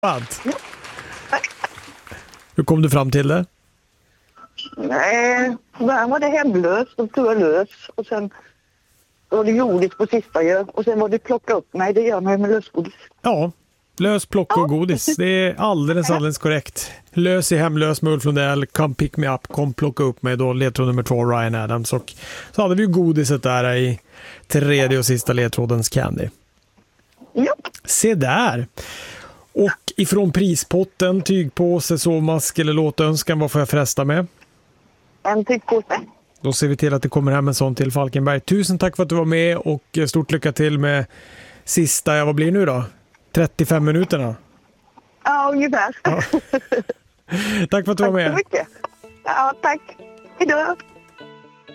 Sant. Ja. Tack. Hur kom du fram till det? Början var det hemlös, de tog jag lös. Och sen var det godis på sista ju. Och sen var det plocka upp mig, det gör man med lösgodis. Ja, lös, plock och godis. Det är alldeles korrekt. Lös är hemlös med Ulf Lundell. Come pick me up, kom plocka upp mig. Då ledtråd nummer 2, Ryan Adams. Och så hade vi ju godiset där i tredje och sista ledtrådens Candy. Ja. Se där. Och ifrån prispotten, tygpåse, sovmask eller låtönskan, vad får jag fresta med? En tygpåse. Då ser vi till att det kommer hem en sån till Falkenberg. Tusen tack för att du var med och stort lycka till med sista, vad blir nu då? 35 minuterna. Ja, ungefär. Ja. Tack för att du var med. Tack så mycket. Ja, tack. Hejdå.